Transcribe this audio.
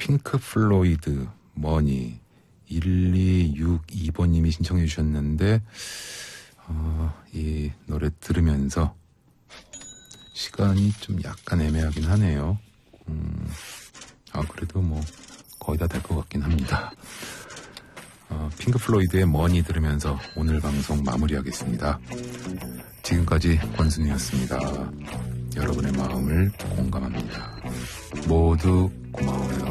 핑크 플로이드 머니 1262번님이 신청해 주셨는데 이 노래 들으면서 시간이 좀 약간 애매하긴 하네요. 그래도 뭐 거의 다 될 것 같긴 합니다. 핑크 플로이드의 머니 들으면서 오늘 방송 마무리하겠습니다. 지금까지 권순이었습니다. 여러분의 마음을 공감합니다. 모두 고마워요.